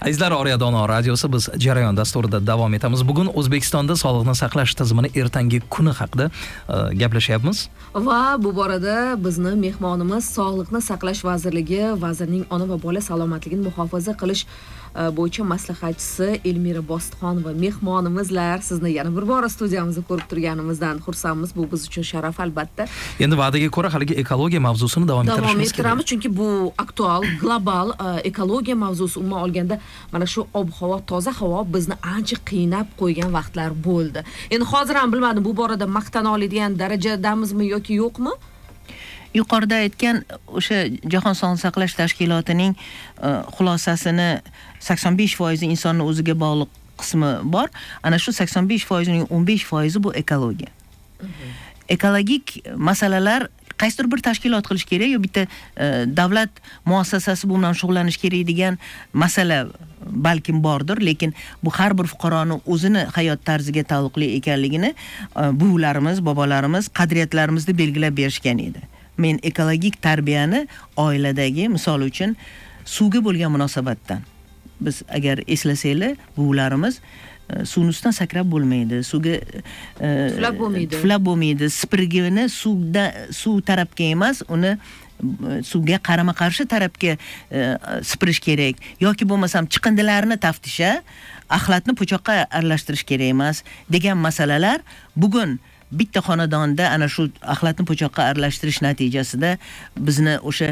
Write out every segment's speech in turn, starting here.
Azizlar, Oriya Dono radiosi, biz jarayon dasturida davom etamiz. Bugun O'zbekistonda sog'liqni saqlash tizimini ertangi kuni haqida gaplashyapmiz. Va bu borada bizni mehmonimiz Sog'liqni saqlash vazirligi vazirning ona va bola salomatligini muhofaza qilish bo'yicha maslahatchisi Elmira Bostixon va mehmonimizlar. Sizni yana bir bora studiyamizda ko'rib turganimizdan xursandmiz. Bu biz uchun sharaf albatta. Endi va'daga ko'ra haligi ekologiya mavzusini davom ettirishimiz kerak. Chunki bu aktual, global ekologiya mavzusi umuman olganda mana shu ob-havo, toza havo bizni ancha qiynab qo'ygan vaqtlar bo'ldi. Endi hozir ham bilmadim, bu borada maqtana oladigan darajadamizmi yoki yo'qmi? Yuqorida aytgan o'sha Jahon sog'liqni saqlash tashkilotining xulosasini 85% insonning o'ziga bog'liq qismi bor. Ana shu 85%ning 15% bu ekologiya. Ekologik masalalar qaysidir bir tashkilot qilish kerak yo bitta davlat muassasasi bu bilan shug'ullanish kerak degan masala balkim bordir, lekin bu har bir fuqaroning o'zini hayot tarziga taalluqli ekanligini buvilarimiz, bobolarimiz qadriyatlarimizni belgilab berishgan edi. Men ekologik tarbiyani oiladagi, misol uchun, suvga bo'lgan munosabatdan. Biz agar eslasanglar, buvilarimiz suvni ustidan sakrab bo'lmaydi, suvga tuflab bo'lmaydi. Spirgini suv tarafga emas, uni suvga qarama-qarshi tarafga sipirish kerak yoki bo'lmasam chiqindilarni taftisha, axlatni po'choqqa aralashtirish kerak emas degan masalalar bugun bitta xonadonda ana shu axlatni po'choqqa aralashtirish natijasida bizni o'sha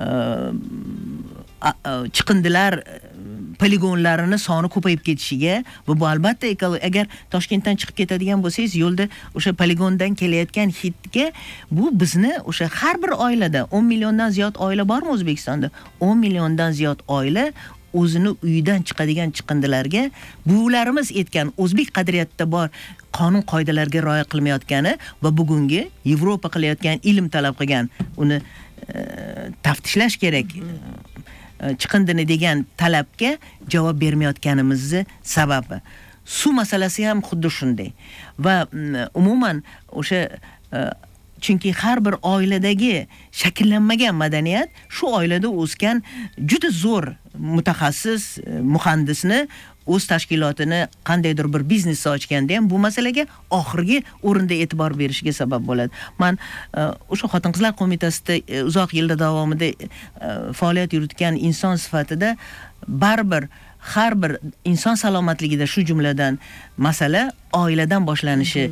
chiqindilar poligonlarini soni ko'payib ketishiga va bu albatta agar Toshkentdan chiqib ketadigan bo'lsangiz, yo'lda o'sha poligondan kelayotgan hidga bu bizni o'sha har bir oilada 10 milliondan ziyod oila bormi O'zbekistonda? 10 milliondan ziyod oila o'zini uyidan chiqadigan chiqindilarga buvilarimiz aytgan o'zbek qadriyatida bor qonun qoidalarga rioya qilmayotgani va bugungi Yevropa qilayotgan ilm talab qilgan uni taftishlash kerak chiqindini degan talabga javob bermayotganimizni sababi. Suv masalasi ham xuddi shunday. Va umuman o'sha chunki har bir oiladagi shakllanmagan madaniyat shu oilada o'sgan juda zo'r mutaxassis, muhandisni o'z tashkilotini qandaydir bir biznesni ochganda ham bu masalaga oxirgi o'rinda e'tibor berishiga sabab bo'ladi. Men o'sha Xotin-qizlar qo'mitasida uzoq yillar davomida faoliyat yuritgan inson sifatida baribir har bir inson salomatligida, shu jumladan masala oiladan boshlanishi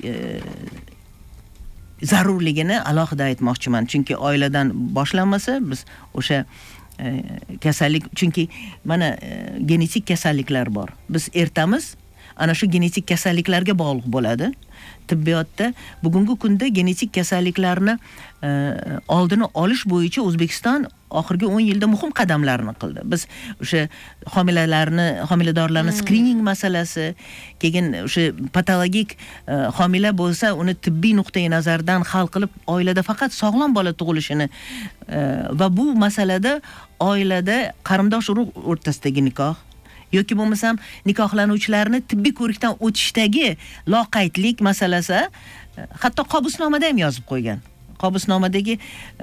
zarurligini alohida aytmoqchiman. Chunki oiladan boshlanmasa biz o'sha kasallik, chunki mana genetik kasalliklar bor. Biz ertamiz ana shu genetik kasalliklarga bog'liq bo'ladi. Tibbiyotda bugungi kunda genetik kasalliklarni oldini olish bo'yicha O'zbekiston oxirgi 10 yilda muhim qadamlarni qildi. Biz o'sha homiladorlarni skrining masalasi, keyin o'sha patologik homila bo'lsa, uni tibbiy nuqtai nazardan hal qilib oilada faqat sog'lom bola tug'ilishini va bu masalada oilada qarindosh urug' o'rtasidagi nikoh yoki bo'lmasam nikohlanuvchilarni tibbiy ko'rikdan o'tishdagi loqaydlik masalasi hatto qobusnomada ham yozib qo'ygan. Qobusnomadagi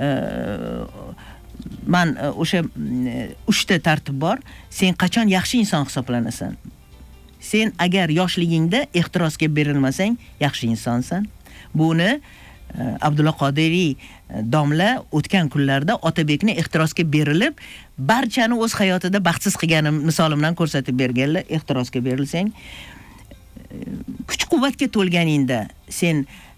man o'sha 3 ta tartib bor. Sen qachon yaxshi inson hisoblanasan? Sen agar yoshligingda ehtirosga berilmasang, yaxshi insonsan. Buni Abdulla Qodiriy domla o'tgan kunlarda Otabekni ehtirosga berilib, barchani o'z hayotida baxtsiz qilgani misolimdan ko'rsatib berganlar. Ehtirosga berilsang, kuch-quvvatga to'lganingda sen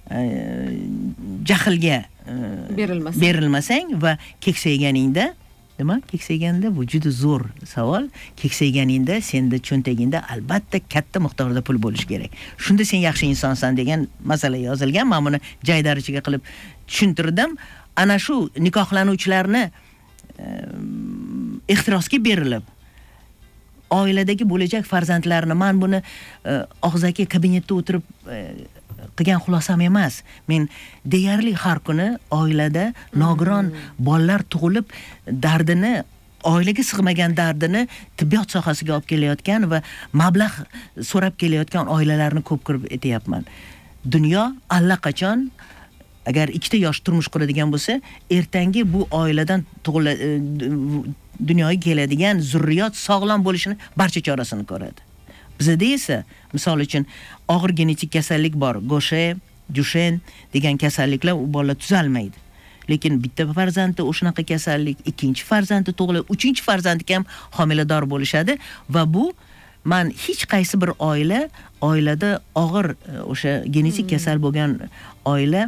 jahlga berilmasang va keksayganingda, nima? Keksayganda bu juda zo'r savol. Keksayganingda senda cho'ntagingda albatta katta miqdorda pul bo'lishi kerak. Shunda sen yaxshi insonsan degan masala yozilgan. Men buni jaydarichiga qilib tushuntirdim. Ana shu nikohlanuvchilarni ehtirosga berilib oiladagi bo'lajak farzandlarni, men buni og'zaki kabinetda o'tirib qilgan xulosam emas. Men deyarli har kuni oilada nogiron bolalar tug'ilib dardini, oilaga sig'magan dardini tibbiyot sohasiga olib kelayotgan va mablag' so'rab kelayotgan oilalarni ko'p ko'rib etyapman. Dunyo allaqachon agar ikkita yosh turmush quradigan bo'lsa, ertangi bu oiladan dunyoga keladigan zurriyot sog'lom bo'lishini barcha chorasini ko'radi. Bizda esa, misol uchun, og'ir genetik kasallik bor, Goshe, Dushen degan kasalliklar u bolalar tuzalmaydi. Lekin bitta farzandi o'shanaqa kasallik, ikkinchi farzandi tug'iladi, uchinchi farzandi ham homilador bo'lishadi va bu men hech qaysi bir oilada og'ir o'sha genetik kasal bo'lgan oila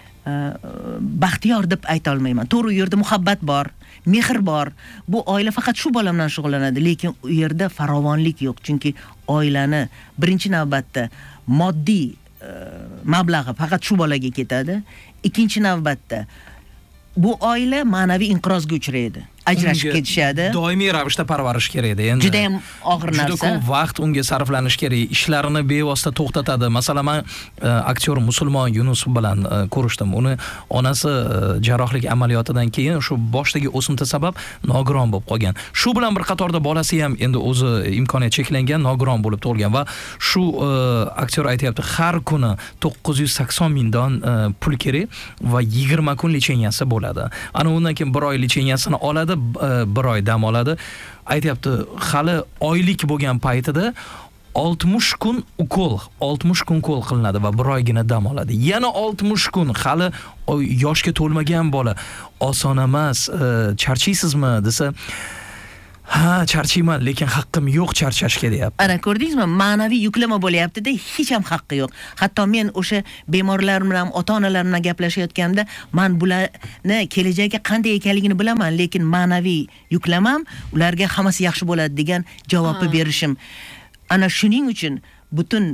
baxtiyor deb ayta olmayman. To'g'ri, u yerda muhabbat bor, mehr bor. Bu oila faqat shu bola bilan shug'ullanadi, lekin u yerda farovonlik yo'q. Chunki oilani birinchi navbatda moddiy mablag'i faqat shu bolaga ketadi. Ikkinchi navbatda bu oila ma'naviy inqirozga uchraydi. Ajrashib ketishadi. Doimiy ravishda parvarish kerak edi. Endi juda ham og'ir narsa. Juda ko'p vaqt unga sarflanish kerak. Ishlarini bevosita to'xtatadi. Masalan, men aktyor Musulmon Yunusov bilan ko'rishdim. Uni onasi jarrohlik amaliyotidan keyin shu boshdagi o'simta sabab nogiron bo'lib qolgan. Shu bilan bir qatorda bolasi ham endi o'zi imkoniyat cheklangan, nogiron bo'lib tug'ilgan va shu aktyor aytayapti, har kuni 980 mingdan pul kerak va 20 kun licheniyasi bo'ladi. Ana undan keyin 1 oy licheniyasini oladi, 1 oy dam oladi. Aytayapti, hali oylik bo'lgan paytida 60 kun ukol qilinadi va 1 oygina dam oladi. Yana 60 kun, hali yoshga to'lmagan bola. Oson emas. Charchaysizmi desa, ha, charchayman, lekin haqqim yo'q charchashga deyapti. Ana ko'rdingizmi? Ma'naviy yuklama bo'lyapti-da, hech ham haqqi yo'q. Hatto men o'sha bemorlar bilan, ota-onalar bilan gaplashayotganda, men bularni kelajakda qanday ekanligini bilaman, lekin ma'naviy yuklamam ularga hammasi yaxshi bo'ladi degan javobni berishim. Ana shuning uchun butun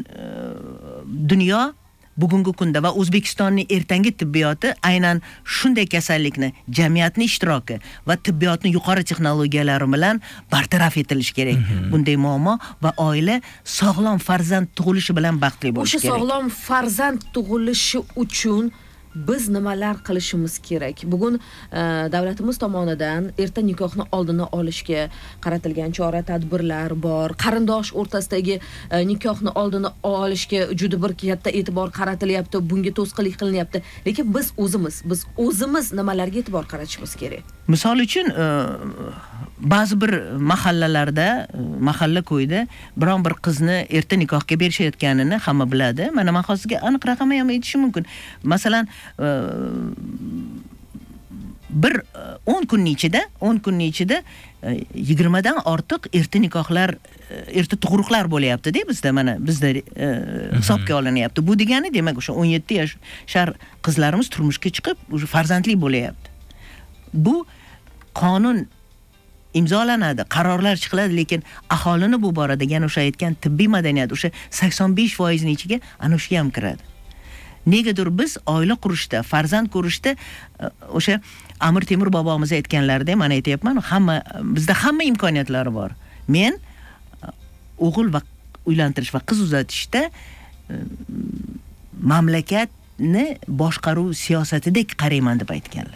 dunyo bugungi kunda va O'zbekistonning ertangi tibbiyoti aynan shunday kasallikni jamiyatning ishtiroki va tibbiyotning yuqori texnologiyalari bilan bartaraf etilishi kerak. Bunday muammo va oila sog'lom farzand tug'ilishi bilan baxtli bo'lishi kerak. O'sha sog'lom farzand tug'ilishi uchun biz nimalar qilishimiz kerak? Bugun davlatimiz tomonidan erta nikohni oldini olishga qaratilgan chora-tadbirlar bor. Qarindosh o'rtasidagi nikohni oldini olishga juda bir katta e'tibor qaratilyapti, bunga to'sqinlik qilinyapti. Lekin biz o'zimiz nimalarga e'tibor qaratishimiz kerak? Misol uchun, ba'zi bir mahallalarda, mahalla ko'yda biron bir qizni erta nikohga berishayotganini hamma biladi. Mana men hozirga aniq raqamni ham aytishim mumkin. Masalan, bir 10 kunning ichida 20 dan ortiq erta nikohlar, erta tug'ruqlar bo'lyapti-da bizda, mana bizda hisobga olinyapti. Bu degani, demak, o'sha 17 yoshar qizlarimiz turmushga chiqib, o'sha farzandli bo'lyapti. Bu qonun imzolanadi, qarorlar chiqiladi, lekin aholini bu borada, yana o'sha aytgan tibbiy madaniyat, o'sha 85% ning ichiga ana shu ham kiradi. Negadir biz oila qurishda, farzand ko'rishda o'sha Amir Temur bobomiz aytganlaridek, men aytayapman, bizda hamma imkoniyatlari bor. Men o'g'il va uylantirish va qiz uzatishda mamlakatni boshqaruv siyosatidek qarayman deb aytganlar.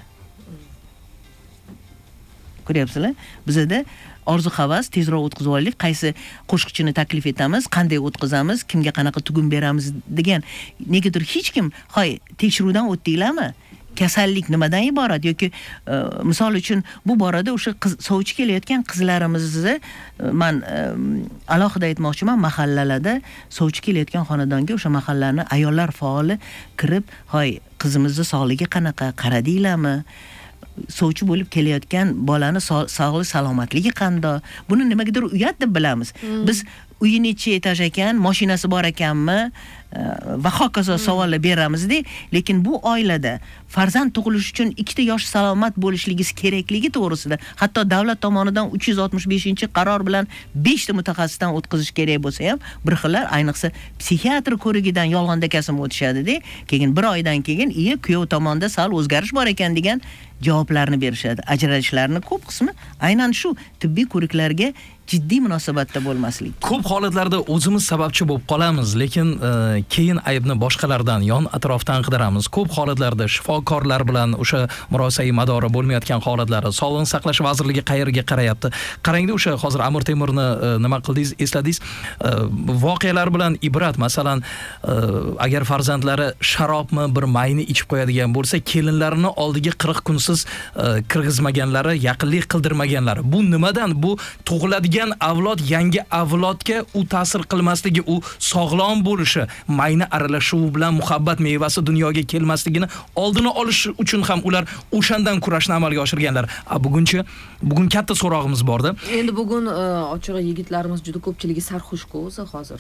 Ko'ryapsizlar? Bizda orzu-havas tezroq o'tkazib olaylik, qaysi qo'shiqchini taklif etamiz, qanday o'tkazamiz, kimga qanaqa tugun beramiz degan. Negadir hech kim, "Hoy, tekshiruvdan o'tdinglarmi? Kasallik nimadan iborat?" yoki misol uchun bu borada o'sha sovchi kelayotgan qizlarimizni men alohida aytmoqchiman, mahallalarda sovchi kelayotgan xonadonga o'sha mahallaning ayollar faoli kirib, "Hoy, qizimizni sog'ligi qanaqa? Qaradinglarmi? Sovchi bo'lib kelayotgan bolani sog'lik salomatligi qanday?" Buni nimagadir uyat deb bilamiz. Biz uyi necha etaj ekan, mashinasi bor ekanmi va hokazo savollar beramiz-da, lekin bu oilada farzand tug'ilishi uchun 2 yosh salomat bo'lishligi kerakligi to'g'risida hatto davlat tomonidan 365-qaror bilan 5 mutaxassisdan o'tkazish kerak bo'lsa ham, bir xillar, ayniqsa psixiatr ko'rigidan yolg'onda kasm o'tishadi-da, keyin 1 oydan keyin kuyov tomonda sal o'zgarish bor ekan degan javoblarni berishadi. Ajralishlarning ko'p qismi aynan shu tibbiy ko'riklarga jiddiy munosabatda bo'lmaslik. Ko'p holatlarda o'zimiz sababchi bo'lib qolamiz, lekin keyin aybni boshqalardan, yon atrofdan qidiramiz. Ko'p holatlarda shifokorlar bilan o'sha murosai madori bo'lmayotgan holatlar, Sog'liqni saqlash vazirligi qayerga qarayapti? Qarangda, o'sha hozir Amir Temurni nima qildingiz, esladingiz? Voqealar bilan ibrat, masalan, agar farzandlari sharobmi, bir mayni ichib qo'yadigan bo'lsa, kelinlarini oldiga 40 kunsiz kirgizmaganlari, yaqinlik qildirmaganlari. Bu nimadan? Bu tug'iladigan avlod yangi avlodga u ta'sir qilmasligi, u sog'lom bo'lishi, mayni aralashuvi bilan muhabbat mevasi dunyoga kelmasligini oldini olish uchun ham ular o'shandan kurashni amalga oshirganlar. Bugun katta so'rog'imiz borda. Endi bugun ochig'i yigitlarimiz juda ko'pchiligi sarxushku o'zi hozir.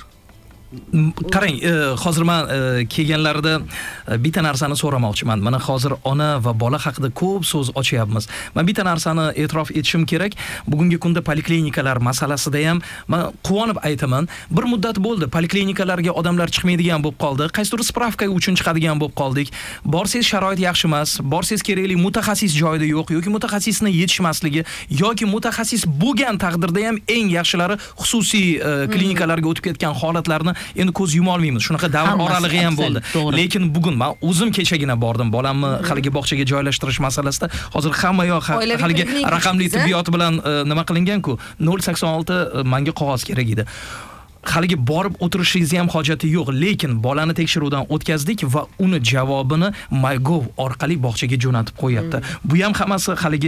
Qarang, hozir men kelganlarida bitta narsani so'ramoqchiman. Mana hozir ona va bola haqida ko'p so'z ochyapmiz. Men bitta narsani e'tirof etishim kerak. Bugungi kunda poliklinikalar masalasida ham men quvonib aytaman. Bir muddat bo'ldi, poliklinikalarga odamlar chiqmaydigan bo'lib qoldi. Qaysidir spravka uchun chiqadigan bo'lib qoldik. Borsiz sharoit yaxshi emas, borsiz kerakli mutaxassis joyida yo'q yoki mutaxassisni yetishmasligi yoki mutaxassis bo'lgan taqdirda ham eng yaxshilari xususiy klinikalarga o'tib ketgan holatlarni endi ko'z yuma olmaymiz. Shunaqa davr oralig'i ham bo'ldi. Lekin bugun men o'zim kechagina bordim. Bolamni haligi bog'chaga joylashtirish masalasida hozir hamma yoq haligi raqamli tibbiyot bilan nima qilingan-ku, 086 menga qog'oz kerak edi. Haligi borib o'tirishingiz ham hojati yo'q, lekin bolani tekshiruvdan o'tkazdik va uni javobini MyGov orqali bog'chaga jo'natib qo'yapti. Bu ham hammasi haligi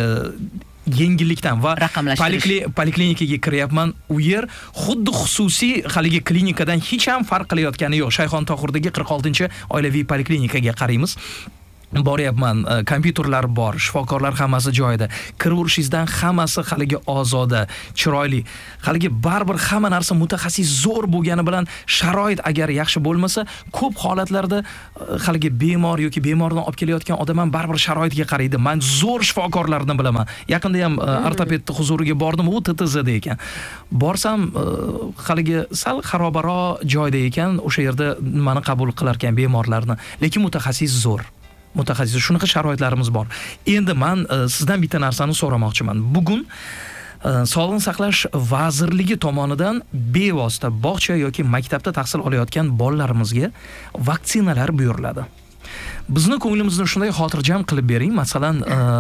yengillikdan va poliklinikaga kiryapman. U yer xuddi xususiy haligi klinikadan hech ham farq qilayotgani yo'q. Shayxon Tohirdagi 46-oilaviy poliklinikaga qaraymiz. Boryapman, kompyuterlar bor, shifokorlar hammasi joyida. Kiraverishingizdan hammasi haligi ozoda, chiroyli. Haligi baribir hamma narsa mutaxassis zo'r bo'lgani bilan sharoit agar yaxshi bo'lmasa, ko'p holatlarda haligi bemor yoki bemorni olib kelayotgan odam ham baribir sharoitga qaraydi. Men zo'r shifokorlarni bilaman. Yaqinda ham ortoped huzuriga bordim, u TTZda ekan. Borsam haligi sal xarobaroq joyda ekan, o'sha yerda nimani qabul qilar ekan bemorlarni, lekin mutaxassis zo'r. Mutaxassis, shunaqa sharoitlarimiz bor. Endi men sizdan bitta narsani so'ramoqchiman. Bugun Sog'liqni saqlash vazirligi tomonidan bevosita bog'cha yoki maktabda tahsil olayotgan bolalarimizga vaksinalar buyuriladi. Bizni ko'nglimizni shunday xotirjam qilib bering. Masalan,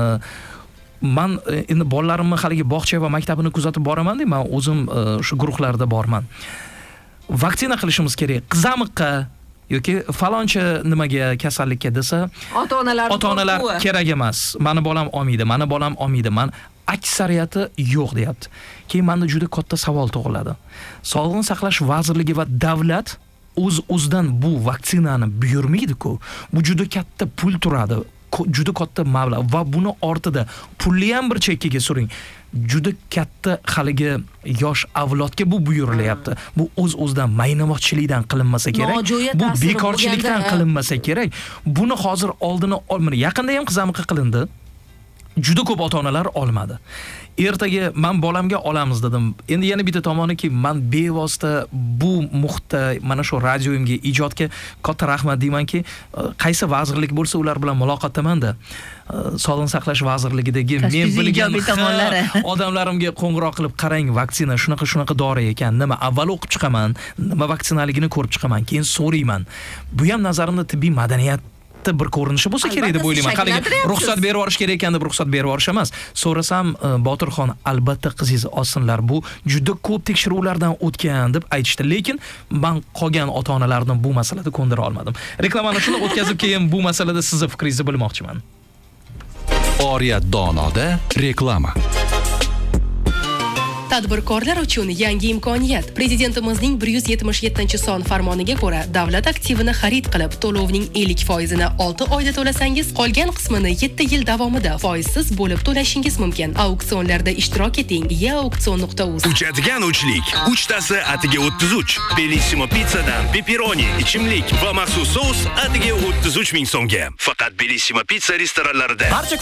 men endi bolalarimni haligi bog'cha va maktabini kuzatib boraman-da, men o'zim shu guruhlarda borman. Vaksina qilishimiz kerak. Qizamiqqa yoki faloncha nimaga kasallikka desa, ota-onalar kerak emas. Mani bolam olmaydi, mani bolam olmaydi. Men aksariyati yo'q deyapti. Keyin menda juda katta savol tug'iladi. Sog'liqni saqlash vazirligi va davlat o'z-o'zidan bu vaksinani buyurmaydi-ku. Bu juda katta pul turadi. Juda katta mablag' va buni ortida pulni ham bir chekkaga suring. Juda katta haligi yosh avlodga bu buyurilyapti. Bu o'z-o'zidan maynamoqchilikdan qilinmasa kerak. Bu bekorchilikdan qilinmasa kerak. Buni hozir oldini olmadi. Yaqinda ham qizamiqqa qilindi. Juda ko'p ota-onalar olmadi. Ertaga men bolamga olamiz dedim. Endi yana bitta tomoniki, men bevosita bu muhitda mana shu radioimga, ijodga katta rahmat deymanki, qaysi vazirlik bo'lsa ular bilan muloqotdaman-da. Sog'liqni saqlash vazirligidagi men bilgan odamlarimga qo'ng'iroq qilib, qarang, vaksina shunaqa dori ekan. Nima avval o'qib chiqaman, nima vaksinaligini ko'rib chiqaman, keyin so'rayman. Bu ham nazarimda tibbiy madaniyat bir ko'rinishi bo'lsa kerak deb o'ylayman. Haligi ruxsat berib yuborish kerak ekan deb ruxsat berib yuborish emas. So'rasam, Botirxon, albatta qizingiz olsinlar. Bu juda ko'p tekshiruvlardan o'tgan deb aytishdi. Lekin men qolgan ota-onalarni bu masalada ko'ndira olmadim. Reklamani shuni o'tkazib, keyin bu masalada sizning fikringizni bilmoqchiman. Oriyat Donoda reklama. Tadbirkorlar uchun yangi imkoniyat. Prezidentimizning 177-son farmoniga ko'ra, davlat aktivini xarid qilib, to'lovning 50%ni 6 oyda to'lasangiz, qolgan qismini 7 yil davomida foizsiz bo'lib to'lashingiz mumkin. Auksionlarda ishtirok eting. Auksion.uz. Uchadigan uchlik. Uchtasi atiga 33. Bellissimo pizzadan pepperoni, ichimlik va maxsus sous atiga 33 ming so'mga. Faqat Bellissimo pizza restoranlarida. Barcha